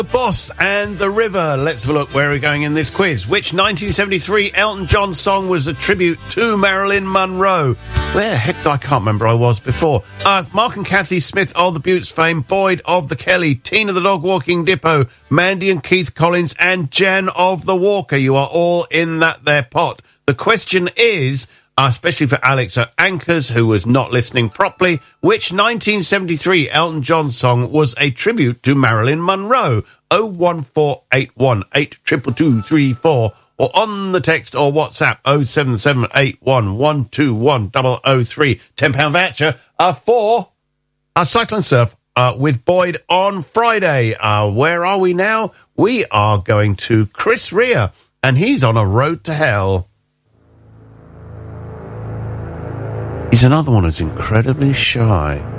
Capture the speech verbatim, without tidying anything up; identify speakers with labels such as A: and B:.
A: The Boss and the River. Let's have a look where we're going in this quiz. Which nineteen seventy-three Elton John song was a tribute to Marilyn Monroe? Where the heck I can't remember I was before. Uh, Mark and Kathy Smith of the Buttes fame, Boyd of the Kelly, Tina the Dog Walking Dippo, Mandy and Keith Collins, and Jan of the Walker. You are all in that there pot. The question is, uh, especially for Alex at Anchors, who was not listening properly, which nineteen seventy-three Elton John song was a tribute to Marilyn Monroe? oh one four eight one eight two two two three four, or on the text or WhatsApp oh seven seven eight one one two one oh oh three. ten pound voucher uh, for uh, Cycle and Surf uh, with Boyd on Friday. Uh, where are we now? We are going to Chris Rea, and he's on a road to hell. He's another one who's incredibly shy.